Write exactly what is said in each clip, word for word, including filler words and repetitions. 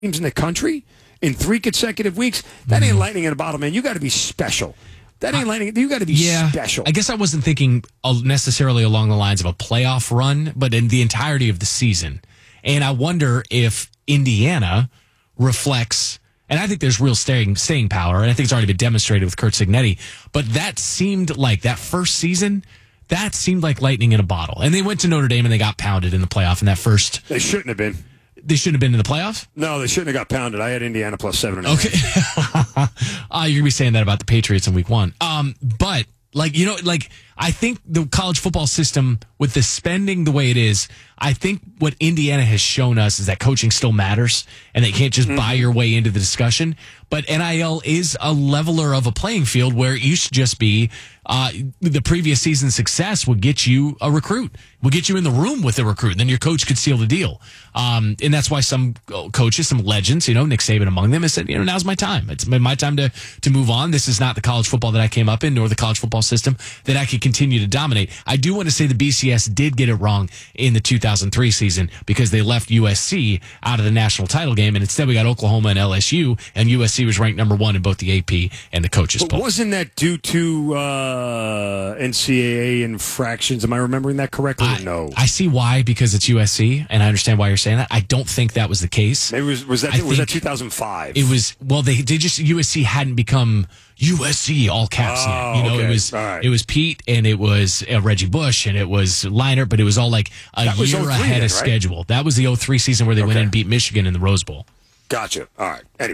teams in the country in three consecutive weeks. That ain't lightning in a bottle, man. You got to be special. That ain't lightning. You got to be yeah, special. I guess I wasn't thinking necessarily along the lines of a playoff run, but in the entirety of the season. And I wonder if Indiana reflects, and I think there's real staying staying power, and I think it's already been demonstrated with Curt Cignetti, but that seemed like that first season, that seemed like lightning in a bottle. And they went to Notre Dame and they got pounded in the playoff in that first. They shouldn't have been. They shouldn't have been in the playoff? No, they shouldn't have got pounded. I had Indiana plus seven and a okay. half. uh, you're going to be saying that about the Patriots in week one. Um, but, like, you know, like, I think the college football system, with the spending the way it is, I think what Indiana has shown us is that coaching still matters and they can't just mm-hmm. buy your way into the discussion. But N I L is a leveler of a playing field where it used to just be uh, the previous season's success would get you a recruit, would get you in the room with a recruit, and then your coach could seal the deal. Um, and that's why some coaches, some legends, you know, Nick Saban among them, has said, you know, now's my time. It's my time to, to move on. This is not the college football that I came up in, nor the college football system that I could continue to dominate. I do want to say the B C S did get it wrong in the two thousand three season because they left U S C out of the national title game, and instead we got Oklahoma and L S U, and U S C was ranked number one in both the A P and the coaches but poll. Wasn't that due to uh, N C double A infractions? Am I remembering that correctly? I, or no. I see why, because it's U S C, and I understand why you're saying that. I don't think that was the case. Maybe was, was that I was that two thousand five? It was. Well, they they just U S C hadn't become U S C all caps oh, yet. You know, okay. it was right. it was Pete and it was uh, Reggie Bush and it was Leinart, but it was all like a that year ahead then, of right? schedule. That was the oh three season where they okay. went in and beat Michigan in the Rose Bowl. Gotcha. All right. Anyway,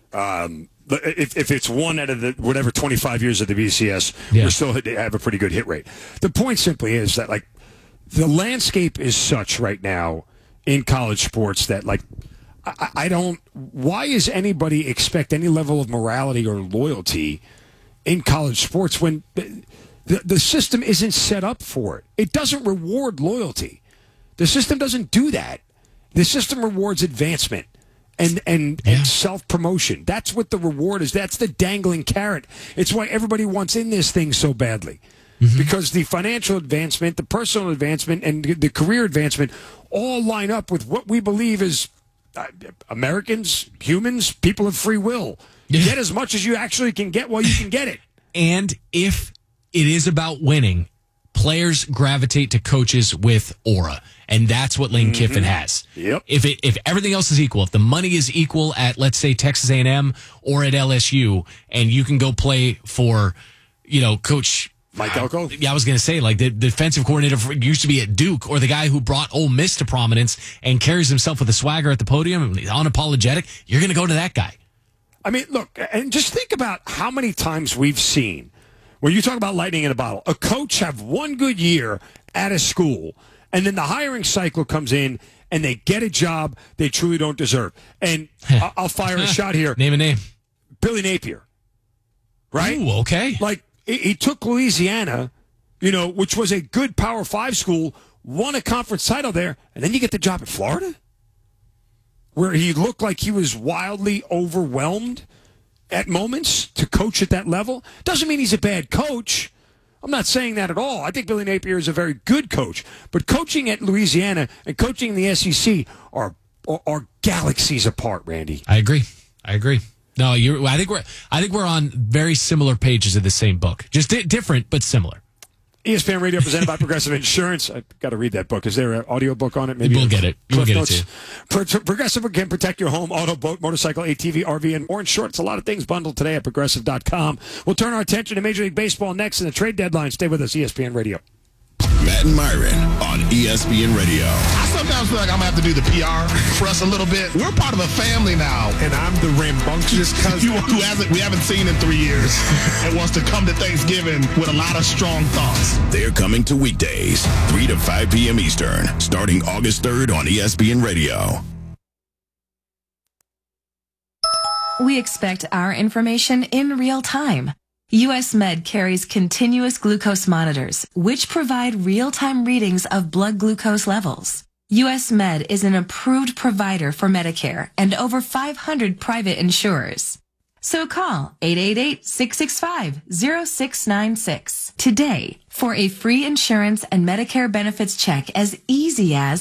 um, if if it's one out of the whatever twenty-five years of the B C S, yeah. we're still have a pretty good hit rate. The point simply is that like the landscape is such right now in college sports that like. I, I don't. Why is anybody expect any level of morality or loyalty in college sports when the, the, the system isn't set up for it? It doesn't reward loyalty. The system doesn't do that. The system rewards advancement and and, yeah. and self-promotion. That's what the reward is. That's the dangling carrot. It's why everybody wants in this thing so badly. Mm-hmm. Because the financial advancement, the personal advancement, and the career advancement all line up with what we believe is Uh, Americans, humans, people of free will. Yeah. Get as much as you actually can get while you can get it. And if it is about winning, players gravitate to coaches with aura. And that's what Lane mm-hmm. Kiffin has. Yep. If it, if everything else is equal, if the money is equal at, let's say, Texas A and M or at L S U, and you can go play for, you know, Coach Mike Elko? Uh, yeah, I was going to say, like, the defensive coordinator for, used to be at Duke, or the guy who brought Ole Miss to prominence and carries himself with a swagger at the podium and he's unapologetic. You're going to go to that guy. I mean, look, and just think about how many times we've seen, when you talk about lightning in a bottle, a coach have one good year at a school, and then the hiring cycle comes in, and they get a job they truly don't deserve. And I'll fire a shot here. Name a name. Billy Napier. Right? Ooh, okay. Like, he took Louisiana, you know, which was a good Power Five school, won a conference title there, and then you get the job at Florida, where he looked like he was wildly overwhelmed at moments to coach at that level. Doesn't mean he's a bad coach. I'm not saying that at all. I think Billy Napier is a very good coach. But coaching at Louisiana and coaching in the S E C are, are, are galaxies apart, Randy. I agree. I agree. No, you're. I think we're. I think we're on very similar pages of the same book, just di- different but similar. E S P N Radio presented by Progressive Insurance. I've got to read that book. Is there an audio book on it? Maybe we'll get it. We'll get notes. it too. Pro- Progressive can protect your home, auto, boat, motorcycle, A T V, R V, and more. In short, it's a lot of things bundled today at progressive dot com. We'll turn our attention to Major League Baseball next in the trade deadline. Stay with us, E S P N Radio. Matt and Myron on E S P N Radio. I sometimes feel like I'm going to have to do the P R for us a little bit. We're part of a family now. And I'm the rambunctious cousin who hasn't, we haven't seen in three years and wants to come to Thanksgiving with a lot of strong thoughts. They're coming to weekdays, three to five p.m. Eastern, starting August third on E S P N Radio. We expect our information in real time. U S Med carries continuous glucose monitors, which provide real-time readings of blood glucose levels. U S Med is an approved provider for Medicare and over five hundred private insurers. So call eight eight eight, six six five, zero six nine six today for a free insurance and Medicare benefits check as easy as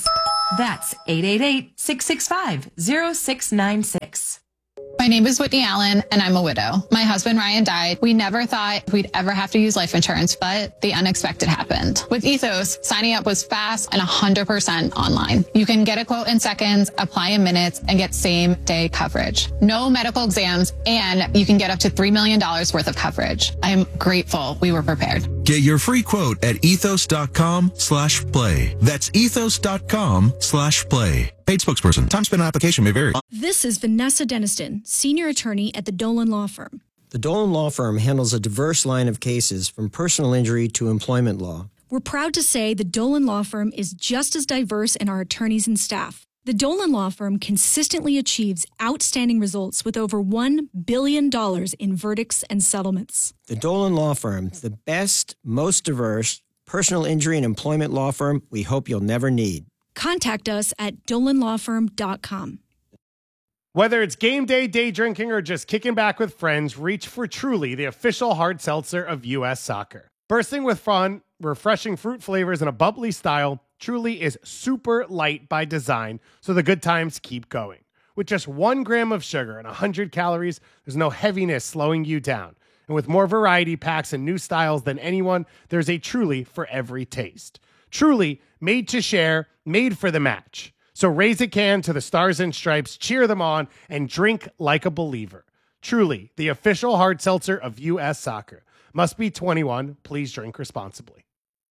That's eight eight eight, six six five, zero six nine six. My name is Whitney Allen, and I'm a widow. My husband, Ryan, died. We never thought we'd ever have to use life insurance, but the unexpected happened. With Ethos, signing up was fast and one hundred percent online. You can get a quote in seconds, apply in minutes, and get same-day coverage. No medical exams, and you can get up to three million dollars worth of coverage. I'm grateful we were prepared. Get your free quote at ethos.com slash play. That's ethos.com slash play. Paid spokesperson. Time spent on application may vary. This is Vanessa Deniston, senior attorney at the Dolan Law Firm. The Dolan Law Firm handles a diverse line of cases from personal injury to employment law. We're proud to say the Dolan Law Firm is just as diverse in our attorneys and staff. The Dolan Law Firm consistently achieves outstanding results with over one billion dollars in verdicts and settlements. The Dolan Law Firm, the best, most diverse personal injury and employment law firm we hope you'll never need. Contact us at dolan law firm dot com. Whether it's game day, day drinking, or just kicking back with friends, reach for Truly, the official hard seltzer of U S Soccer. Bursting with fun, refreshing fruit flavors, and a bubbly style, Truly is super light by design, so the good times keep going. With just one gram of sugar and one hundred calories, there's no heaviness slowing you down. And with more variety packs and new styles than anyone, there's a Truly for every taste. Truly, made to share, made for the match. So raise a can to the Stars and Stripes, cheer them on, and drink like a believer. Truly, the official hard seltzer of U S Soccer. Must be twenty-one. Please drink responsibly.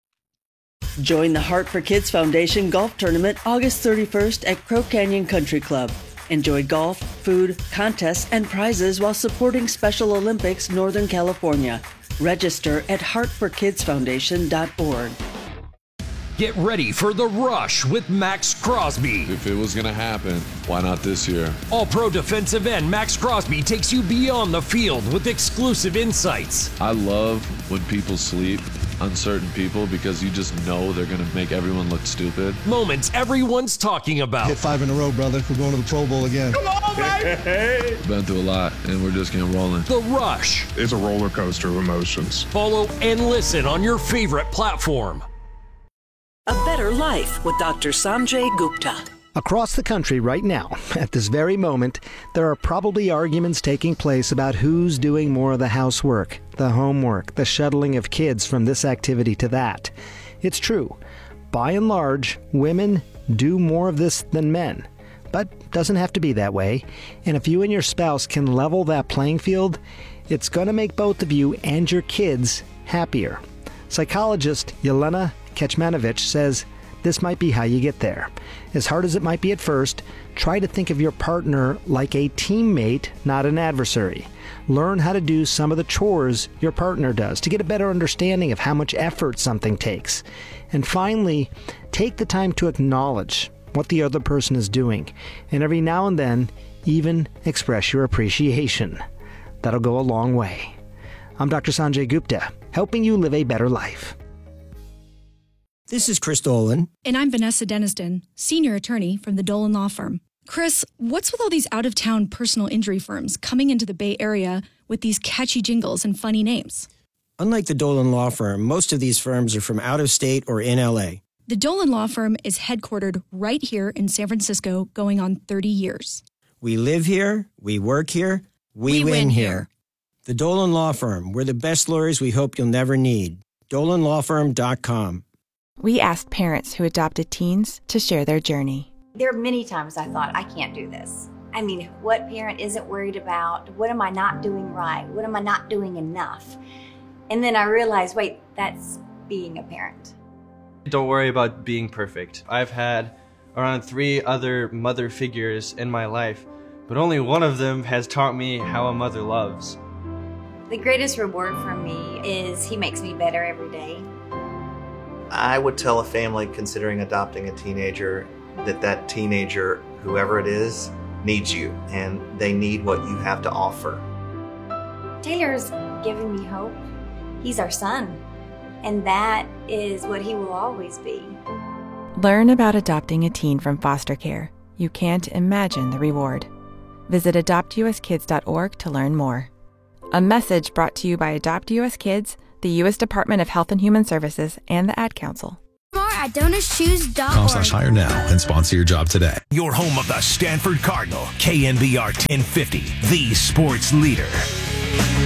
Join the Heart for Kids Foundation Golf Tournament August thirty-first at Crow Canyon Country Club. Enjoy golf, food, contests, and prizes while supporting Special Olympics Northern California. Register at heart for kids foundation dot org. Get ready for The Rush with Max Crosby. If it was going to happen, why not this year? All-pro defensive end Max Crosby takes you beyond the field with exclusive insights. I love when people sleep on certain people because you just know they're going to make everyone look stupid. Moments everyone's talking about. Hit five in a row, brother. We're going to the Pro Bowl again. Come on, baby! Been through a lot, and we're just getting rolling. The Rush. It's a roller coaster of emotions. Follow and listen on your favorite platform. A Better Life with Doctor Sanjay Gupta. Across the country right now, at this very moment, there are probably arguments taking place about who's doing more of the housework, the homework, the shuttling of kids from this activity to that. It's true. By and large, women do more of this than men. But doesn't have to be that way. And if you and your spouse can level that playing field, it's going to make both of you and your kids happier. Psychologist Yelena Kecmanovic says this might be how you get there. As hard as it might be at first, try to think of your partner like a teammate, not an adversary. Learn how to do some of the chores your partner does to get a better understanding of how much effort something takes. And finally, take the time to acknowledge what the other person is doing, and every now and then, even express your appreciation. That'll go a long way. I'm Doctor Sanjay Gupta, helping you live a better life. This is Chris Dolan. And I'm Vanessa Deniston, senior attorney from the Dolan Law Firm. Chris, what's with all these out-of-town personal injury firms coming into the Bay Area with these catchy jingles and funny names? Unlike the Dolan Law Firm, most of these firms are from out of state or in L A. The Dolan Law Firm is headquartered right here in San Francisco, going on thirty years. We live here, we work here, we, we win, win here. here. The Dolan Law Firm, we're the best lawyers we hope you'll never need. dolan law firm dot com. We asked parents who adopted teens to share their journey. There are many times I thought, I can't do this. I mean, what parent isn't worried about, what am I not doing right? What am I not doing enough? And then I realized, wait, that's being a parent. Don't worry about being perfect. I've had around three other mother figures in my life, but only one of them has taught me how a mother loves. The greatest reward for me is he makes me better every day. I would tell a family considering adopting a teenager that that teenager, whoever it is, needs you, and they need what you have to offer. Taylor's given me hope. He's our son, and that is what he will always be. Learn about adopting a teen from foster care. You can't imagine the reward. Visit adopt u s kids dot org to learn more. A message brought to you by Adopt U S Kids, the U S Department of Health and Human Services, and the Ad Council. For more at donors choose dot org. Com slash hire now and sponsor your job today. Your home of the Stanford Cardinal, K N B R ten fifty, the sports leader.